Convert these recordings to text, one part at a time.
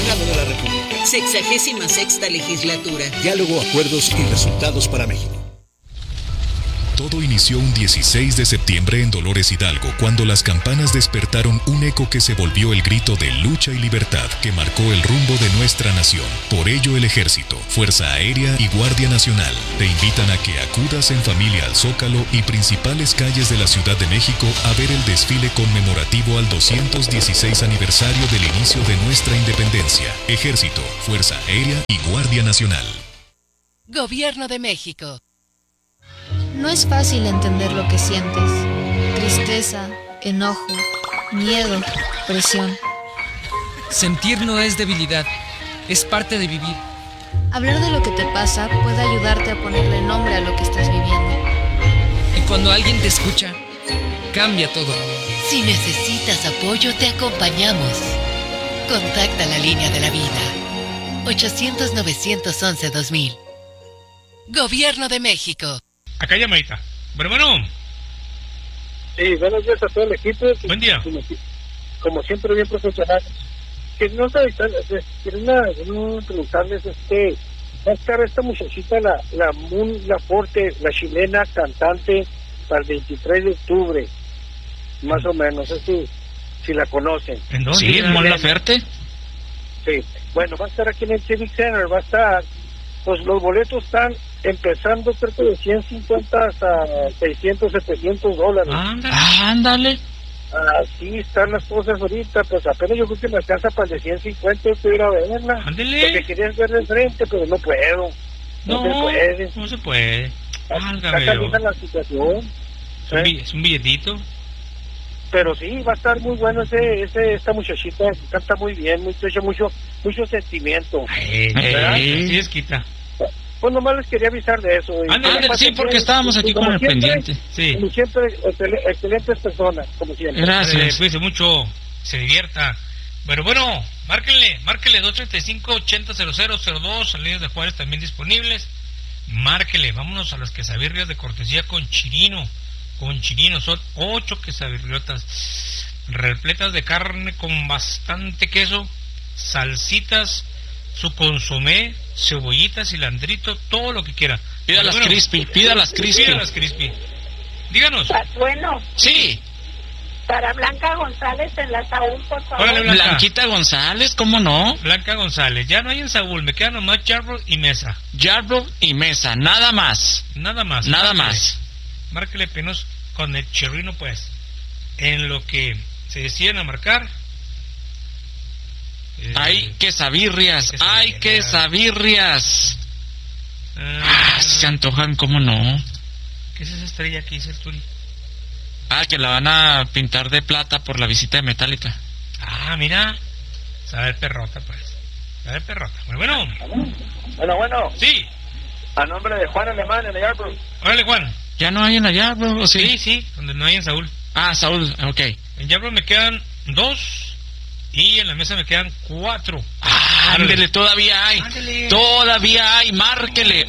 Senado de la República. 66ª legislatura. Diálogo, acuerdos y resultados para México. Todo inició un 16 de septiembre en Dolores Hidalgo, cuando las campanas despertaron un eco que se volvió el grito de lucha y libertad que marcó el rumbo de nuestra nación. Por ello, el Ejército, Fuerza Aérea y Guardia Nacional te invitan a que acudas en familia al Zócalo y principales calles de la Ciudad de México a ver el desfile conmemorativo al 216 aniversario del inicio de nuestra independencia. Ejército, Fuerza Aérea y Guardia Nacional. Gobierno de México. No es fácil entender lo que sientes. Tristeza, enojo, miedo, presión. Sentir no es debilidad, es parte de vivir. Hablar de lo que te pasa puede ayudarte a ponerle nombre a lo que estás viviendo. Y cuando alguien te escucha, cambia todo. Si necesitas apoyo, te acompañamos. Contacta la línea de la vida. 800-911-2000. Gobierno de México. Acá llamadita. Bueno. Sí, buenos días a todo el equipo. Buen día. Como siempre, bien profesional. Que no sabes, quería preguntarles, va a estar esta muchachita, la Forte, la chilena cantante, para el 23 de octubre, más o menos, si la conocen. ¿En dónde? Sí, en Mon Laferte. Sí, bueno, va a estar aquí en el Civic Center, va a estar, pues los boletos están empezando creo que de 150 hasta 600, 700 dólares. Ándale. Así están las cosas ahorita, pues apenas yo creo que me alcanza para el de 150, yo quiero ir a verla. Ándale. Porque querías ver de frente, pero no puedo. No se puede. No se puede. Está caliente la situación. Es un billetito. Pero sí, va a estar muy bueno esta muchachita, canta muy bien, mucho sentimiento. Sí, es quita. Pues nomás les quería avisar de eso. Sí, porque estábamos aquí con el pendiente. Sí. Como siempre, excelentes personas, como siempre. Gracias. Cuídense mucho, se divierta. Bueno, márquenle 235-800002, líneas de Juárez también disponibles. Márquele, vámonos a las quesabirrias de cortesía con Chirino. Son 8 quesabirriotas repletas de carne con bastante queso, salsitas, su consomé, cebollita, cilandrito, todo lo que quiera. Pídalas crispy. Díganos. Bueno. Sí. Para Blanca González en la Saúl, por favor. Órale, Blanca. Blanquita González, ¿cómo no? Blanca González, ya no hay en Saúl, me queda nomás Yarbrough y Mesa. Yarbrough y Mesa, nada más. Márquele penos con el chirrino, pues. En lo que se deciden a marcar. Hay quesabirrias. Se antojan, ¿cómo no? ¿Qué es esa estrella que dice el Turi? Que la van a pintar de plata por la visita de Metallica. Mira. Sabe perrota, pues. Bueno. Sí. A nombre de Juan Alemán en el Yarbrough. Órale, Juan. ¿Ya no hay en la Yarbrough? Sí, donde no hay en Saúl. Saúl, ok. En Yarbrough me quedan 2 y en la Mesa me quedan 4. Ándele, todavía hay. Márquele.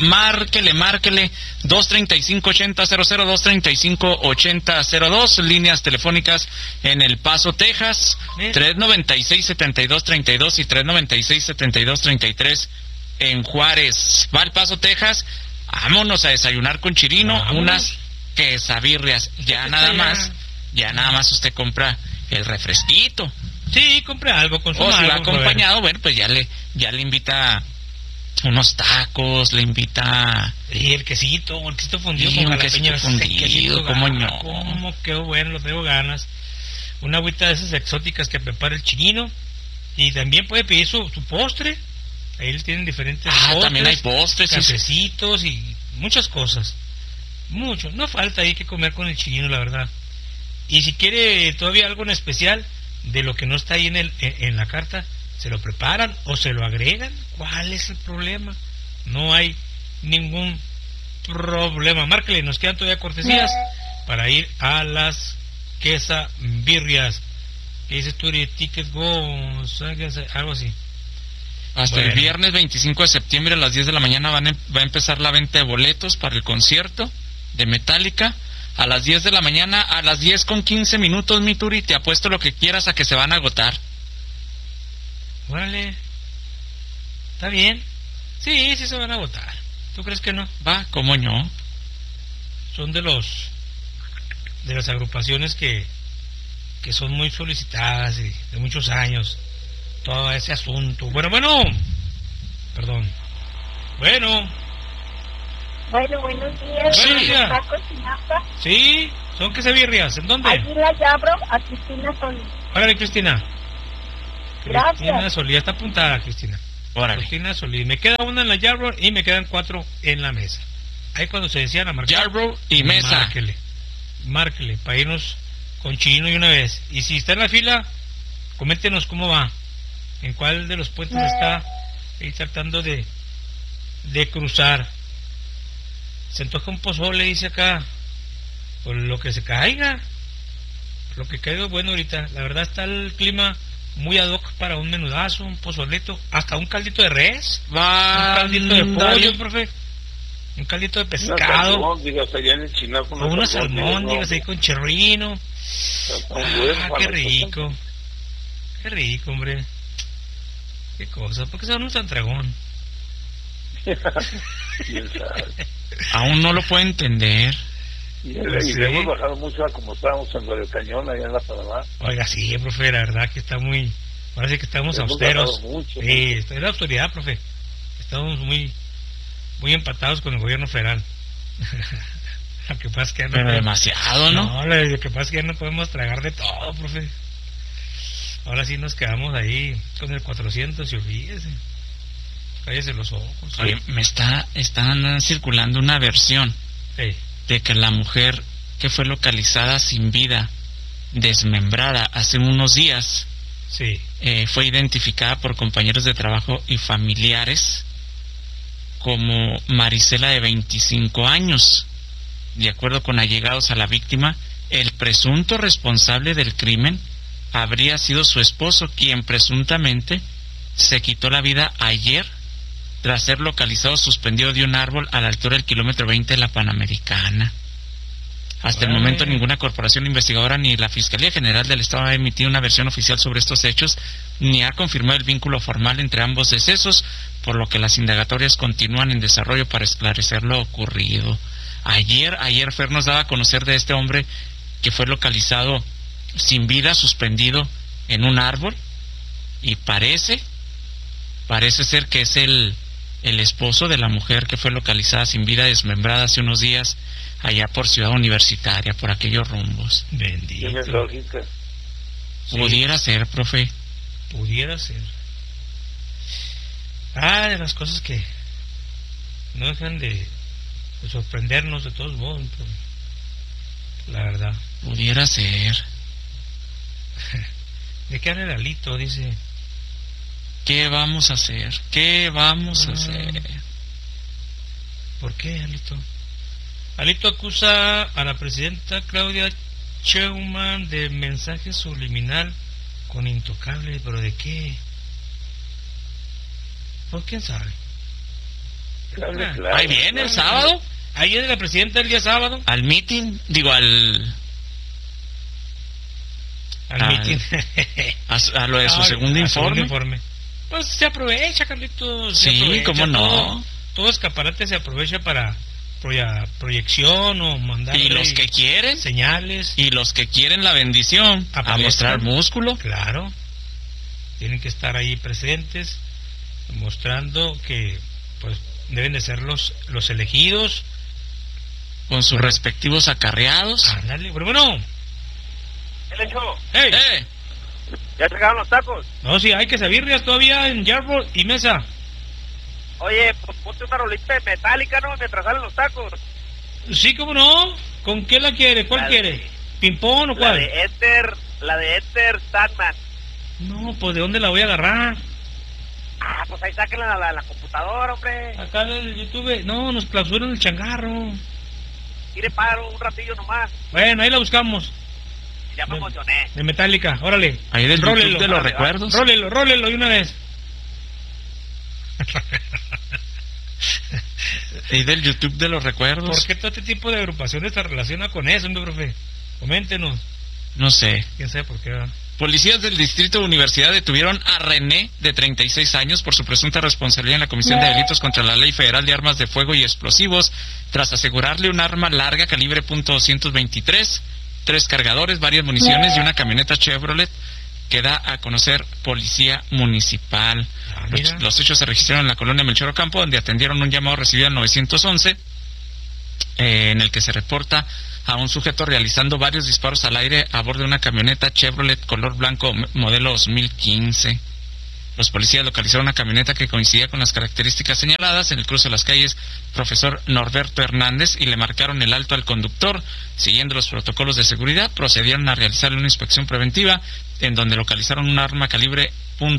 235-8000, 235-8002, líneas telefónicas en El Paso, Texas, 396-7232 y 396-7233 en Juárez. Va al Paso, Texas. Vámonos a desayunar con Chirino, unas quesabirrias. Ya nada más usted compra el refresquito. Sí, compre algo, consuma algo. O si va algo, acompañado, bueno, pues ya le invita unos tacos, le invita... Y el quesito fundido. Sí, un quesito fundido, cómo no. Cómo quedó bueno, lo tengo ganas. Una agüita de esas exóticas que prepara el Chirino. Y también puede pedir su postre. Ahí tienen diferentes postres. También hay postres. Cafecitos y muchas cosas. Mucho. No falta ahí que comer con el Chirino, la verdad. Y si quiere todavía algo en especial de lo que no está ahí en la carta, se lo preparan o se lo agregan. ¿Cuál es el problema? No hay ningún problema. Márquele, nos quedan todavía cortesías para ir a las quesabirrias. ¿Qué dices tú? Ticket Go, algo así. Hasta el viernes 25 de septiembre a las 10 de la mañana va a empezar la venta de boletos para el concierto de Metallica. A las 10 de la mañana, a las 10:15, mi Turi, te apuesto lo que quieras a que se van a agotar. Órale. ¿Está bien? Sí, sí se van a votar. ¿Tú crees que no? Va, ¿cómo no? Son de las agrupaciones que son muy solicitadas y de muchos años. Todo ese asunto. Bueno. Perdón. Bueno, buenos días. Buenos días. ¿Tacos y nafta? sí, son quesabirrias. ¿En dónde? Aquí la llabro a Cristina Solís. Órale, Cristina. Gracias. Cristina Solís, está apuntada, Cristina. Órale. Cristina Solís. Me queda una en la Yarbrough y me quedan 4 en la mesa. Ahí cuando se decían a marcar. Yarbrough y Mesa. Márquele, para irnos con Chirino y una vez. Y si está en la fila, coméntenos cómo va. En cuál de los puentes está ahí tratando de cruzar. Se antoja un pozole, dice acá. Por lo que se caiga. Lo que caiga bueno ahorita. La verdad está el clima muy ad hoc para un menudazo, un pozoleto, hasta un caldito de res. Va. Un caldito de pollo, profe. Un caldito de pescado. Unas albóndigas allá en el Chinaco. O unas albóndigas ahí con chirrino. Qué rico. Qué rico, hombre. Qué cosa. ¿Por qué se un santragón? ¿Quién sabe? Aún no lo puedo entender. Y hemos bajado mucho a como estábamos en Radio Cañón, allá en la Panamá. Oiga, sí, profe, la verdad que está muy... Parece que estamos austeros. Sí, está en la autoridad, profe. Estamos muy empatados con el gobierno federal. Lo que pasa es que ya no... Pero demasiado, ¿no? No, lo que pasa es que ya no podemos tragar de todo, profe. Ahora sí nos quedamos ahí con el 400 y olvídese. Cállese los ojos. Oye, están circulando una versión de que la mujer que fue localizada sin vida, desmembrada hace unos días, fue identificada por compañeros de trabajo y familiares como Marisela, de 25 años. De acuerdo con allegados a la víctima, el presunto responsable del crimen habría sido su esposo, quien presuntamente se quitó la vida ayer tras ser localizado suspendido de un árbol a la altura del kilómetro 20 de la Panamericana. Hasta el momento ninguna corporación investigadora ni la Fiscalía General del Estado ha emitido una versión oficial sobre estos hechos, ni ha confirmado el vínculo formal entre ambos decesos, por lo que las indagatorias continúan en desarrollo para esclarecer lo ocurrido. Ayer Fer nos daba a conocer de este hombre que fue localizado sin vida, suspendido en un árbol, y parece ser que es el esposo de la mujer que fue localizada sin vida, desmembrada hace unos días allá por Ciudad Universitaria, por aquellos rumbos. Bendito. Pudiera ser, profe. Pudiera ser. De las cosas que no dejan de sorprendernos de todos modos, la verdad. Pudiera ser. ¿De qué habla el Alito? Dice. ¿Qué vamos a hacer? ¿Qué vamos a hacer? ¿Por qué, Alito? Alito acusa a la presidenta Claudia Sheinbaum de mensaje subliminal con Intocable, ¿pero de qué? ¿Por quién sabe? Ahí viene el sábado. Ahí viene la presidenta el día sábado. Al meeting, digo, al meeting. a lo de su segundo informe. Pues se aprovecha, Carlitos. Sí, cómo no. Todo escaparate se aprovecha para proyección o mandar. Y los que quieren señales. Y los que quieren la bendición a mostrar músculo. Claro. Tienen que estar ahí presentes, mostrando que pues deben de ser los elegidos con sus respectivos acarreados. Ándale, pero bueno. El hecho. ¡Hey! ¿Ya sacaron los tacos? No, sí, hay quesabirrias todavía en Yarbrough y Mesa. Oye, pues ponte una rolita de Metallica, ¿no? Mientras salen los tacos. Sí, ¿cómo no? ¿Con qué la quiere? ¿Cuál quiere? ¿Pimpón o cuál? La de Enter Sandman. No, pues ¿de dónde la voy a agarrar? Pues ahí saquen la computadora, hombre. Acá en el YouTube. No, nos clausuran el changarro. Tire paro un ratillo nomás. Bueno, ahí la buscamos. Ya me emocioné. De Metallica, órale. Ahí del YouTube de los recuerdos. Rólelo y una vez. Ahí del YouTube de los recuerdos. ¿Por qué todo este tipo de agrupaciones se relaciona con eso, hombre, profe? Coméntenos. No sé. ¿Quién sabe por qué? Policías del Distrito de Universidad detuvieron a René, de 36 años, por su presunta responsabilidad en la comisión de delitos contra la Ley Federal de Armas de Fuego y Explosivos, tras asegurarle un arma larga calibre .223, 3 cargadores, varias municiones y una camioneta Chevrolet, que da a conocer Policía Municipal. Los hechos se registraron en la colonia Melchor Ocampo, donde atendieron un llamado recibido al 911, en el que se reporta a un sujeto realizando varios disparos al aire a bordo de una camioneta Chevrolet color blanco modelo 2015. Los policías localizaron una camioneta que coincidía con las características señaladas en el cruce de las calles Profesor Norberto Hernández y le marcaron el alto al conductor. Siguiendo los protocolos de seguridad, procedieron a realizarle una inspección preventiva en donde localizaron un arma calibre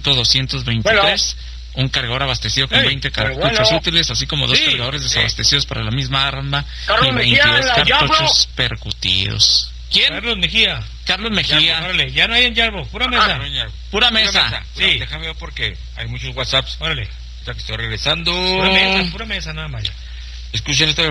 .223, un cargador abastecido con 20 cartuchos útiles, así como 2 cargadores desabastecidos para la misma arma y 22 cartuchos percutidos. ¿Quién? Carlos Mejía. Carlos Mejía. Órale, ya no hay en Yarbo, pura mesa. Pura mesa. Sí. Déjame ver porque hay muchos WhatsApps. Órale. Hasta que estoy regresando. Pura mesa, nada más. Escuchen esta.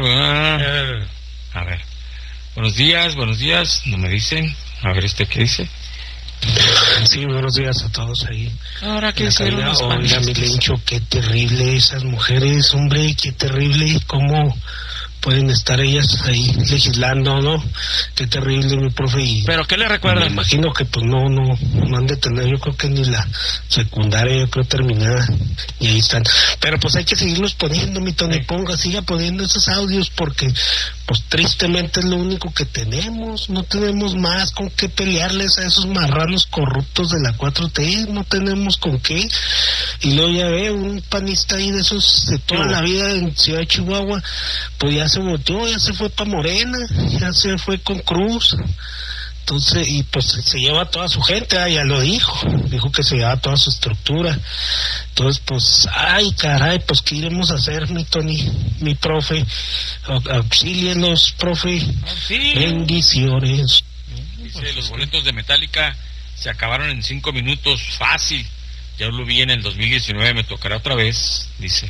A ver. Buenos días. No me dicen. A ver, ¿qué dice? Sí, buenos días a todos ahí. Ahora que hicieron los Oiga, mi Lencho, qué terrible esas mujeres, hombre, qué terrible, cómo pueden estar ellas ahí legislando, ¿no? Qué terrible, mi profe. Y ¿pero qué le recuerdan? Me imagino que pues no han de tener, yo creo que ni la secundaria, yo creo terminada, y ahí están. Pero pues hay que seguirlos poniendo, mi Tony, siga poniendo esos audios, porque pues tristemente es lo único que tenemos, no tenemos más con qué pelearles a esos marranos corruptos de la 4T, no tenemos con qué. Y luego ya ve un panista ahí de esos de toda la vida en Ciudad de Chihuahua, pues ya se votó, ya se fue para Morena, ya se fue con Cruz. Entonces, y pues se lleva a toda su gente, ya lo dijo que se lleva toda su estructura. Entonces, pues, ay, caray, pues, ¿qué iremos a hacer, mi Tony, mi profe? Auxílienos, profe. Bendiciones. Dice, los boletos de Metallica se acabaron en 5 minutos, fácil. Ya lo vi en el 2019, me tocará otra vez, dice.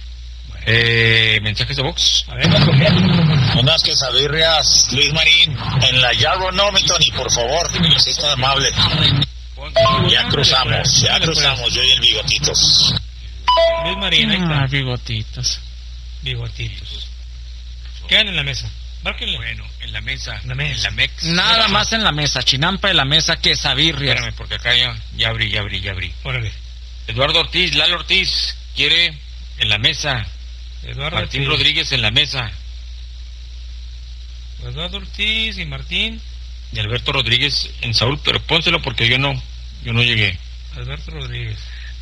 Mensajes de Vox. A ver. Unas quesabirrias, Luis Marín, en la Yarbo, no, mi Tony, por favor, si es tan amable. Ya cruzamos, yo y el Bigotitos. Luis Marín, ahí está. Bigotitos. Quedan en la mesa. Márquenle. Bueno, en la mesa. En la Mex. Nada más en la mesa, chinampa de la mesa, quesabirrias. Espérame, porque acá ya abrí. Órale. Eduardo Ortiz, Lalo Ortiz, quiere en la mesa. Martín Rodríguez en la mesa. Eduardo Ortiz y Martín. Y Alberto Rodríguez en Saúl, pero pónselo porque yo no llegué. Alberto Rodríguez.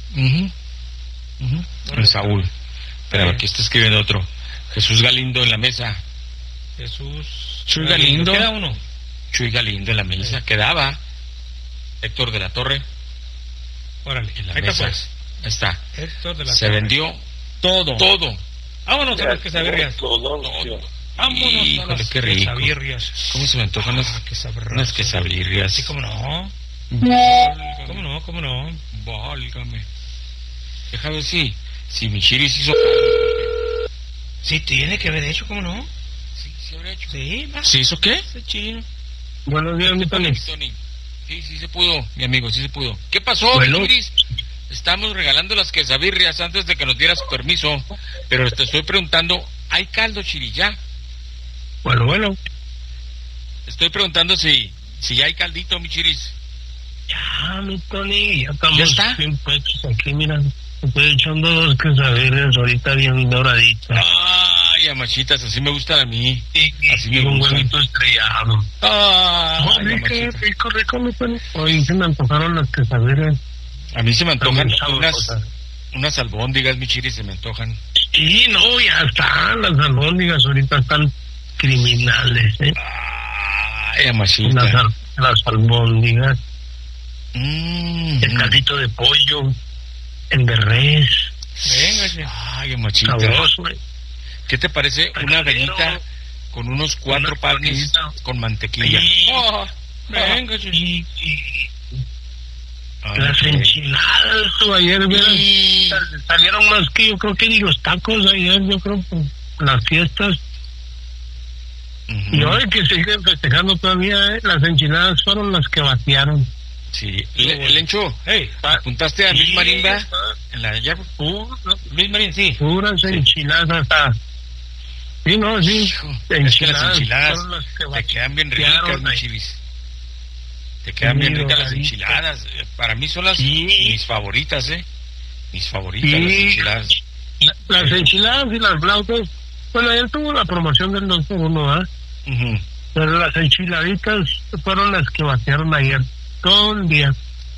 En Saúl. Pero aquí está escribiendo otro. Jesús Galindo en la mesa. Chuy Galindo. Queda uno. Chuy Galindo en la mesa. Quedaba Héctor de la Torre. Órale. En la ahí mesa. Pues. Ahí está. Héctor de la Se Torre. Vendió todo. Vámonos a las quesabirrias. Vámonos. Híjole, a las qué rico. Quesabirrias. ¿Cómo se me antojan unas quesabirrias? Sí, cómo no. ¿Cómo no? Válgame. Déjame ver si mi Chiris hizo. Sí, tiene que haber hecho, ¿cómo no? Sí, habrá hecho. Sí, ¿sí hizo qué? Ese chino. Buenos días, mi Tony. Sí se pudo, mi amigo, sí se pudo. ¿Qué pasó, mi Chiris? Estamos regalando las quesabirrias antes de que nos dieras permiso, pero te estoy preguntando, ¿hay caldo, Chiri, ya? Bueno. Estoy preguntando si ya hay caldito, mi Chiris. Ya, mi Tony, ya estamos. ¿Ya está? Bien puestos aquí, mira. Estoy echando 2 quesabirrias ahorita bien doraditas. Ay, amachitas, así me gustan a mí. Así me un gustan. huevito estrellado. Rico, mi Tony. Hoy se me antojaron las quesabirrias. A mí se me antojan unas albóndigas, mi Chiri, se me antojan. Sí, no, ya están, las albóndigas ahorita están criminales, Ay, amachita. Las albóndigas. El caldito de pollo, en de res. Venga, ay, amachita. Sabroso, ¿Qué te parece una gallita con unos 4 panes con mantequilla? Venga, las enchiladas, ayer salieron más que yo creo que ni los tacos ayer, yo creo que las fiestas. Y hoy que siguen festejando todavía, las enchiladas fueron las que batearon. Sí, Lencho, ¿apuntaste a Luis Marín, va? En la llave. Luis Marín, sí. Puras enchiladas. Sí, no, sí. Es que las enchiladas te quedan bien ricas, mi chivis. Te quedan bien ricas las enchiladas. Para mí son mis favoritas, Mis favoritas, las enchiladas. Las enchiladas y las flautas. Bueno, ayer tuvo la promoción del 2x1, pero las enchiladitas fueron las que batearon ayer. Todo el día.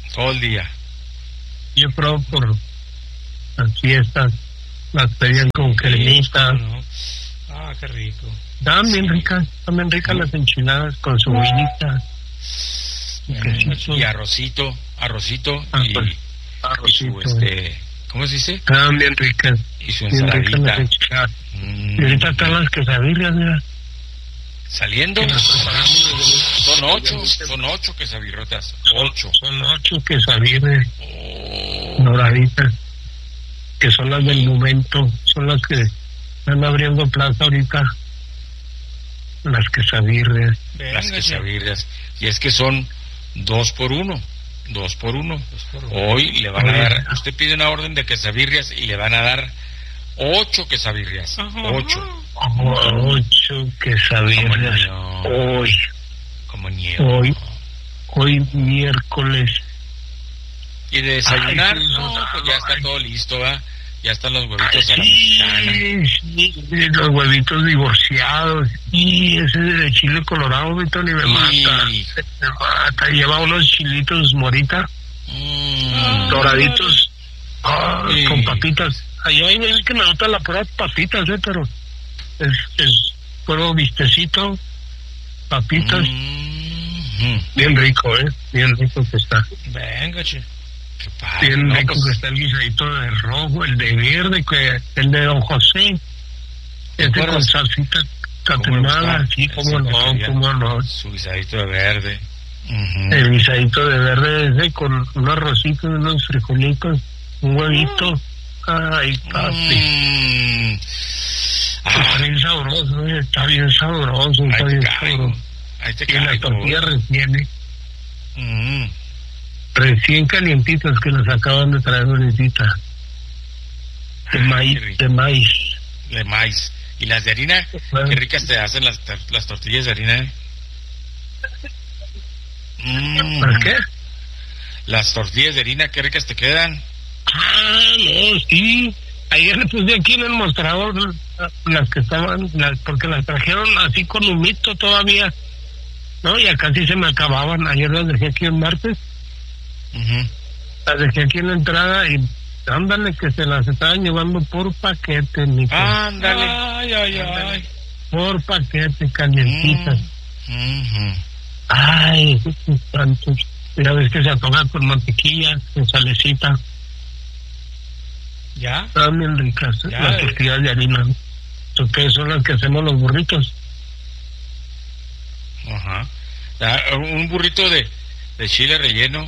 Yo creo por las fiestas, las pedían con cremita. Ah, qué rico. Estaban bien ricas las enchiladas con su vinita. Y arrocito y su ¿cómo se dice? Estaban bien ricas. Y su ensaladita. Y ahorita están las quesadillas, mira. Saliendo. Son 8 quesabirrotas. 8. Son 8 quesadillas doraditas, que son las del momento, son las que están abriendo plaza ahorita. Las quesadillas. Y es que son 2 por 1. Hoy le van a dar, usted pide una orden de quesabirrias y le van a dar 8 quesabirrias. 8 quesabirrias. Hoy miércoles. Y de desayunar, pues ya está todo listo, ¿va? Ya están los huevitos a la mexicana. Sí, los huevitos divorciados. Y ese de chile colorado, Víctor, ni me mata. Me mata. Lleva unos chilitos morita, doraditos, con papitas. Allá hay veces que me notan las puras papitas, pero es puro vistecito, papitas. Bien rico, bien rico que está. Venga, che. Bien rico que está el guisadito de rojo, el de verde, el de Don José, con salsita tatemada, sí, cómo no. Su guisadito de verde. El guisadito de verde ese con un arrocito, unos frijolitos, un huevito. Ay, papi. Está bien sabroso, está bien sabroso. Ahí te y la tortilla recién calientitas, que las acaban de traer ahorita. De maíz. ¿Y las de harina? Qué ricas te hacen las tortillas de harina. ¿Para qué? Las tortillas de harina, qué ricas te quedan. No, sí. Ayer le puse aquí en el mostrador las que estaban, porque las trajeron así con humito todavía, ¿no? Y acá sí se me acababan. Ayer las dejé aquí el martes. Las dejé aquí en la entrada y ándale que se las estaban llevando por paquete, Nico. Ándale. Ay. Por paquete, calientitas. Ay, tantos. Ya ves que se atoga con mantequilla, con salecita. ¿Ya? Están bien ricas, las tortillas de harina. Porque son las que hacemos los burritos. Un burrito de chile relleno.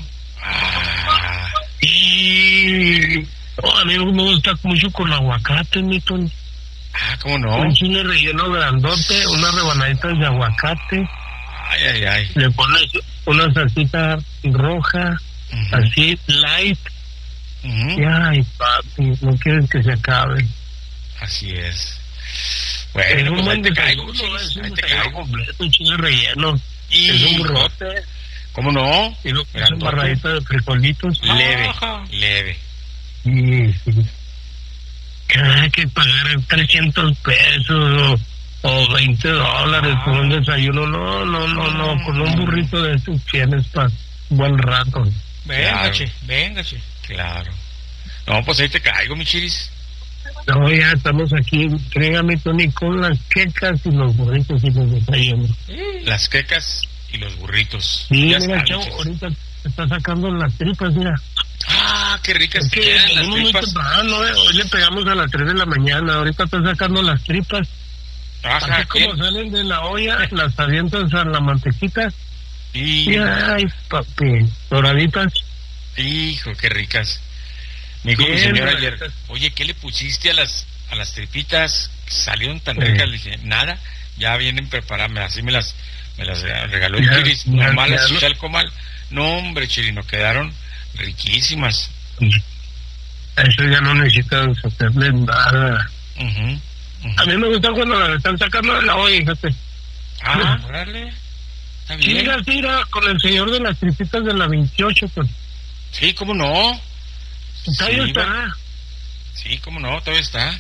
Y a mí me gusta mucho con aguacate, Milton. ¿Cómo no? Un chile relleno grandote, unas rebanaditas de aguacate. Ay. Le pones una salsita roja, así, light. Y ay, papi, no quieres que se acabe. Así es. Bueno, pues ahí te caigo. Ahí te caigo completo, un chile relleno. Es un burrote. ¿Cómo no? Y luego una barradita de frijolitos. Leve. Sí. Hay que pagar 300 pesos o $20 por un desayuno. No. Con un burrito de estos tienes para buen rato. Venga, che. Claro. No, pues ahí te caigo, mi chiris. No, ya estamos aquí. Tráigame, Tony, con las quecas y los burritos y los desayunos. Las quecas y los burritos. Sí, ya mira, chavo, ahorita está sacando las tripas, mira. Qué ricas quedan las tripas. Hoy le pegamos a las 3 de la mañana, ahorita está sacando las tripas. Así como salen de la olla, las avientas a la mantequita. Y ay, papi, doraditas. Hijo, qué ricas. Me dijo mi señora ayer, oye, ¿qué le pusiste a las tripitas? Salieron tan ricas. Le dije, nada, ya vienen preparadas. Así me las regaló el Iris. Normal, las eché al comal. No, hombre, Chirino, quedaron riquísimas. Eso ya no necesitan hacerle nada. A mí me gusta cuando las están sacando de la olla, fíjate. Órale. Está bien. Tira con el señor de las tripitas de la 28, pues. Sí, ¿cómo no? Todavía está. Sí, ¿cómo no? Todavía está.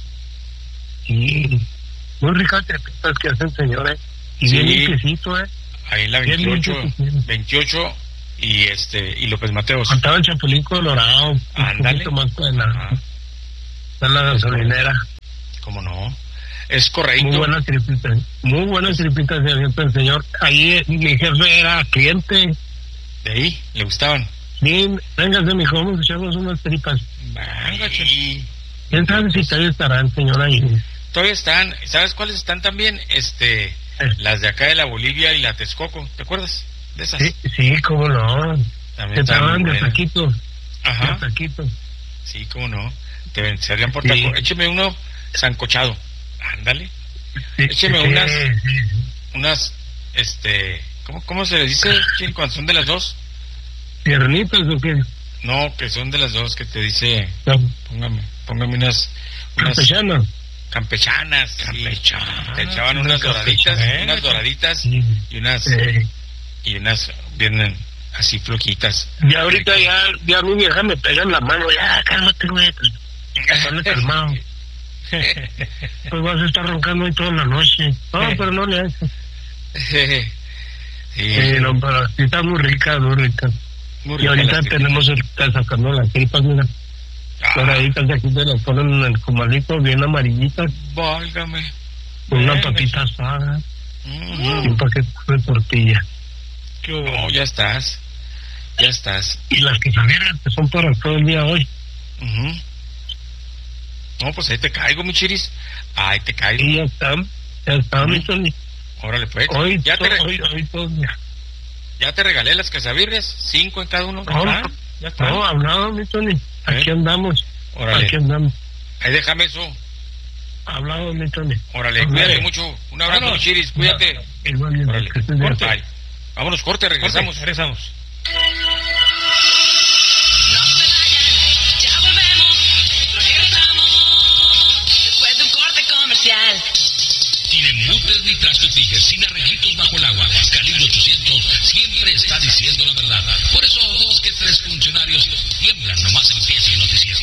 Sí. Muy ricas tripitas que hace el señor, Y bien limpiecito, Ahí en la 28 y López Mateos. Faltaba el Chapulín Colorado. Ándale. Un poquito más está la gasolinera. ¿Cómo no? Es correcto. Muy buenas tripitas de el señor. Ahí mi jefe era cliente. ¿De ahí? ¿Le gustaban? Sí, véngase, mijo, vamos a echarnos unas tripas. Sí. ¿Quién sabe si todavía estará el señor ahí? Todavía están. ¿Sabes cuáles están también? Las de acá de la Bolivia y la Texcoco. ¿Te acuerdas de esas? Sí, cómo no. También estaban de taquito. Ajá. De taquito. Sí, cómo no. Te vencerían por taco. Écheme uno sancochado. Ándale. Écheme unas, ¿cómo se les dice cuando son de las dos? ¿Piernitas o qué? No, que son de las dos, que te dice, póngame unas campechanas. Te echaban unas doraditas y unas vienen así flojitas. Y ahorita ya mi vieja me pega en la mano, ya cálmate, güey. Dale calmado. Pues vas a estar roncando ahí toda la noche. No, pero no le haces. No, pero sí está muy rica. Y ahorita tenemos está sacando las tripas, mira. Doraditas de aquí, te las ponen en el comalito, bien amarillitas. Válgame. Con una papita asada. Y un paquete de tortilla. No, ya estás. Y las quesadillas que son para todo el día hoy. No, pues ahí te caigo, mi Chiris. Ahí te caigo. Y ya está, mi Tony. Órale, pues. Hoy ya ya te regalé las quesadillas, 5 en cada uno. Ya está. No, hablado, mi Tony. Aquí andamos. Órale. Aquí andamos. Ahí déjame eso. Hablado, mi Tony. Órale, cuídate mucho. Un abrazo, mi Chiris, cuídate. Órale, corte. Vámonos, corte, regresamos. Sin embutes ni trastes dijes, sin arreglitos bajo el agua. Calibre 800 siempre está diciendo la verdad. Por eso 2 que 3 funcionarios tiemblan nomás empieza el noticiero.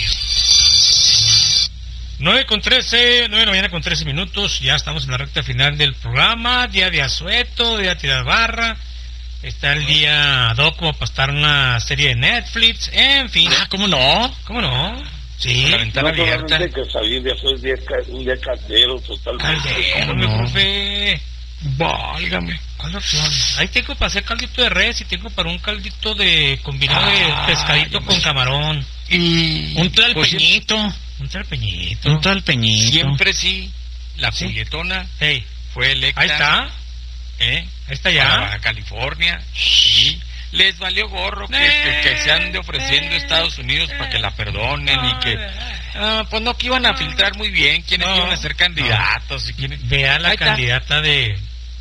9:13, 9 de la mañana con 13 minutos. Ya estamos en la recta final del programa. Día de asueto, día de tirar barra. Está el día ad hoc como para estar una serie de Netflix. En fin. ¿Cómo no? Sí, la ventana abierta. Que salir de eso es un día caldero totalmente. Caldero, profe. Válgame. Ahí tengo para hacer caldito de res y tengo para un caldito de combinado de pescadito con camarón. Y un tlalpeñito. Un tlalpeñito. Un tlalpeñito. Siempre sí. La Julietona fue electa. Ahí está. Ahí está ya. Para Baja California. Sí. Les valió gorro que se ande ofreciendo a Estados Unidos para que la perdonen y que pues no, que iban a filtrar muy bien quiénes iban a ser candidatos. Vea la candidata de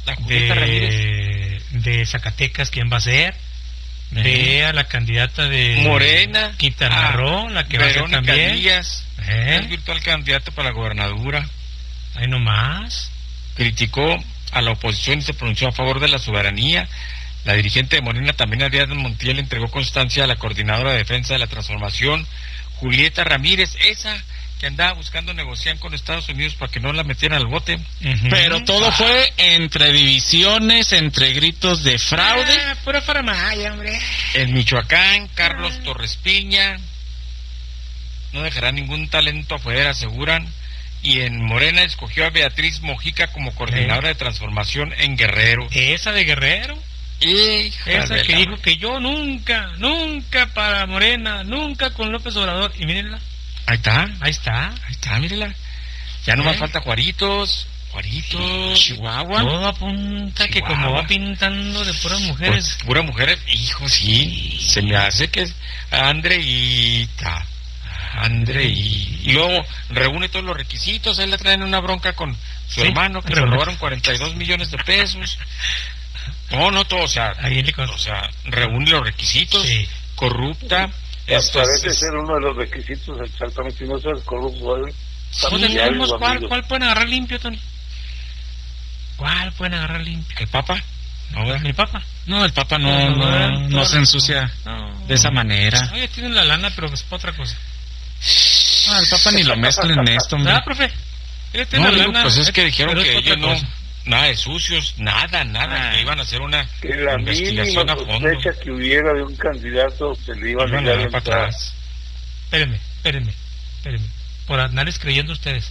Zacatecas, quién va a ser. Vea la candidata de Morena, Quintana Roo, la que va a ser también. Díaz, el virtual candidato para la gobernatura. Ahí nomás. Criticó a la oposición y se pronunció a favor de la soberanía. La dirigente de Morena, también Ariadna Montiel, entregó constancia a la coordinadora de defensa de la transformación, Julieta Ramírez, esa que andaba buscando negociar con Estados Unidos para que no la metieran al bote. Pero todo fue entre divisiones, entre gritos de fraude. Pura faramaya, hombre. En Michoacán, Carlos Torres Piña no dejará ningún talento afuera, aseguran. Y en Morena escogió a Beatriz Mojica como coordinadora de transformación en Guerrero. ¿Esa de Guerrero? Esa que dijo que yo nunca para Morena, nunca con López Obrador. Y mírenla. Ahí está, mírenla. Ya no más falta Juaritos, Chihuahua. Todo apunta que como va pintando de puras mujeres. Pues, puras mujeres, hijo, sí. Se me hace que es Andreita. Y luego reúne todos los requisitos. Ahí le traen una bronca con su hermano que se robaron 42 millones de pesos. No todo, o sea, reúne los requisitos, corrupta. Parece ser uno de los requisitos exactamente, si no ser corrupto. ¿Cuál pueden agarrar limpio, Tony? ¿Cuál pueden agarrar limpio? ¿El Papa? ¿El Papa? No, el Papa no se ensucia de esa manera. Oye, tienen la lana, pero es para otra cosa. No, el Papa ni lo mezclen en esto, hombre. ¿Verdad, profe? Pues es que dijeron que ellos no... Nada de sucios, nada, que iban a hacer una investigación a fondo. La que hubiera de un candidato se le iban a dar para atrás. Espérenme. Por andarles creyendo ustedes.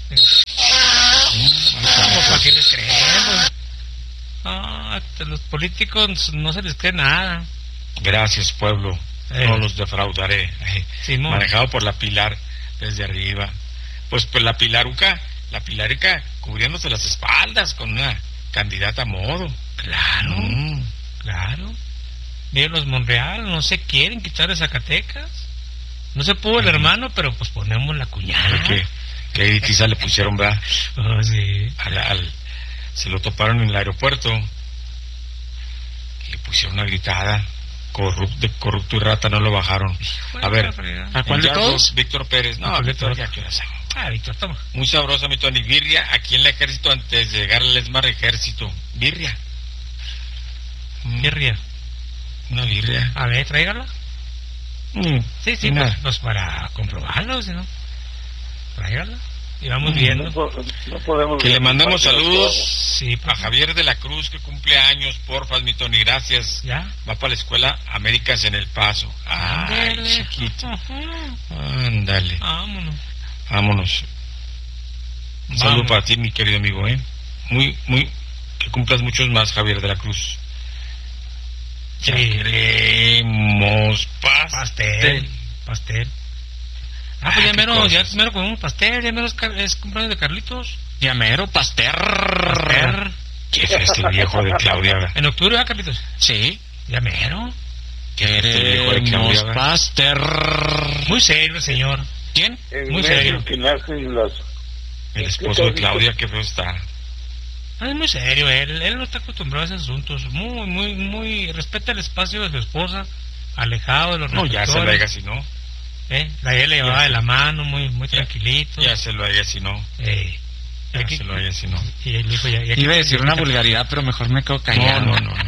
¿Para qué les creen? Los políticos no se les cree nada. Gracias, pueblo. No los defraudaré. Manejado por la Pilar desde arriba. Pues la Pilarica cubriéndose las espaldas con una candidata a modo. Claro. Miren, los Monreal no se quieren quitar de Zacatecas. No se pudo el hermano, pero pues ponemos la cuñada. Que editiza le pusieron, ¿verdad? Sí. Se lo toparon en el aeropuerto. Le pusieron una gritada. Corrupto y rata, no lo bajaron. A ver, ¿a cuál de todos? Víctor Pérez. No, Víctor, ya quiero saber. Víctor, toma. Muy sabrosa, mi Tony. Birria aquí en el ejército antes de llegar al ESMAR ejército. Birria. Una birria. A ver, tráigala. Sí, pues para comprobarlo, si no. Tráigala. Y vamos viendo. No podemos que le mandemos saludos a Javier de la Cruz, que cumple años, porfa, mi Tony, gracias. ¿Ya? Va para la escuela Américas en El Paso. Ay, chiquito. Ándale. Vámonos. Un saludo para ti, mi querido amigo, Muy, que cumplas muchos más, Javier de la Cruz. Ya queremos pastel. Pues ya mero con un pastel, ya mero es cumpleaños de Carlitos. Ya mero pastel. ¿Qué es este viejo de Claudia? ¿En octubre va, Carlitos? Sí. Ya mero. Queremos pastel. Muy serio, señor. ¿Quién? Muy serio. El esposo de Claudia, que feo está. Es muy serio, él no está acostumbrado a esos asuntos. Muy respeta el espacio de su esposa, alejado de los reflectores. Ya se lo haga si no. La ella le llevaba de la mano, muy tranquilito. Ya se lo haga si no. Se lo haga si no. Y él dijo, iba a decir una vulgaridad, pero mejor me quedo callado.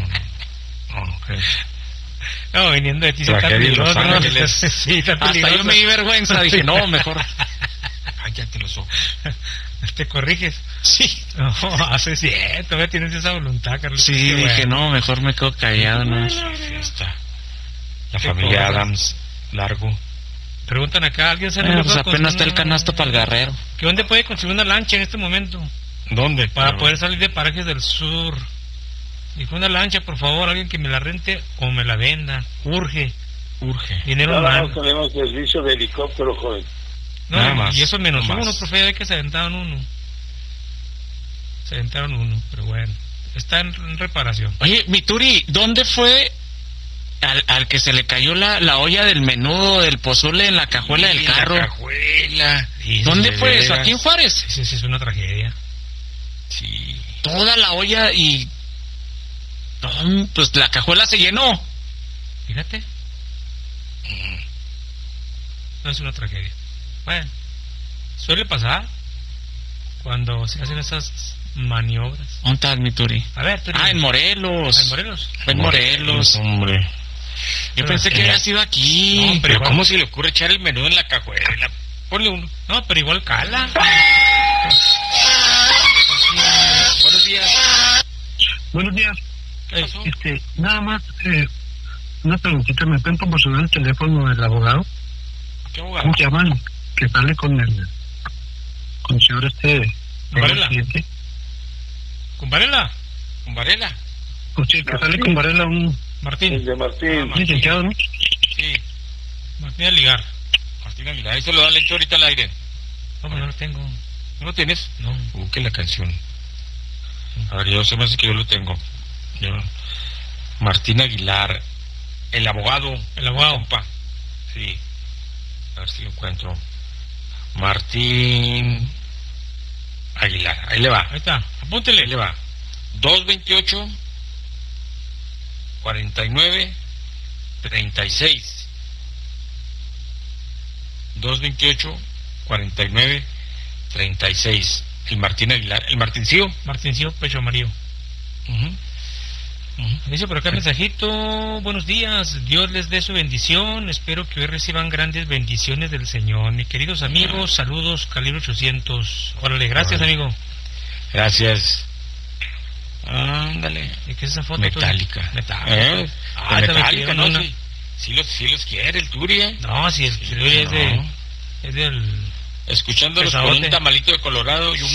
No, viniendo de ti se está peligroso. Sí, está peligroso. Hasta yo me di vergüenza, dije, no, mejor. Cállate los ojos. ¿Te corriges? Sí. No, hace cierto, todavía tienes esa voluntad, Carlos. Sí, dije, no, mejor me quedo callado, ¿no? La familia Adams, largo. Preguntan acá, ¿alguien se pues apenas está el canasto para el Guerrero. ¿Que dónde puede conseguir una lancha en este momento? ¿Dónde? Para poder salir de Parajes del Sur. Dijo, una lancha, por favor, alguien que me la rente o me la venda. Urge. Dinero no tenemos servicio de helicóptero, joven. No, nada más. Y eso menos uno, profe, ya ve que se aventaron uno. Pero bueno, está en reparación. Oye, Mituri, ¿dónde fue al que se le cayó la olla del menudo, del pozole en la cajuela del carro? La cajuela. ¿Dónde fue eso? ¿Aquí en Juárez? Sí, es una tragedia. Sí. Toda la olla y... pues la cajuela se llenó. Fíjate. No, es una tragedia. Bueno, suele pasar cuando se hacen esas maniobras. ¿Dónde está Mituri? A ver, en Morelos. ¿En Morelos? Hombre. Yo pensé que había sido aquí. No, pero ¿cómo se le ocurre echar el menudo en la cajuela? Ponle uno. No, pero igual cala. Buenos días. Nada más una preguntita. ¿Me pueden proporcionar el teléfono del abogado? ¿Qué abogado? ¿Cómo se llaman? Que sale con el señor Varela. ¿Con Varela? Pues sí, que sale con Varela Martín. El de Martín. Licenciado, ¿no? Sí. Martín Aguilar. Ahí se lo da lector ahorita al aire. No, no lo tengo. ¿No lo tienes? No. Que la canción. A ver, se me hace que yo lo tengo. Martín Aguilar. El abogado. Compa. Sí. A ver si lo encuentro. Martín Aguilar. Ahí le va. Ahí está. Apúntele. Ahí le va. 228 49 36. 228 49 36. El Martín Aguilar, el Martincillo, Pecho Amarillo. Dice por acá el mensajito: buenos días, Dios les dé su bendición, espero que hoy reciban grandes bendiciones del Señor. Mis queridos amigos, saludos, Calibre 800. Órale, gracias, amigo. Gracias. Ándale. ¿Y qué es esa foto? Metálica. Metálica, ¿no? Sí los quiere el Turi, No, si el Turi es del... Escuchándolos con un tamalito de Colorado y un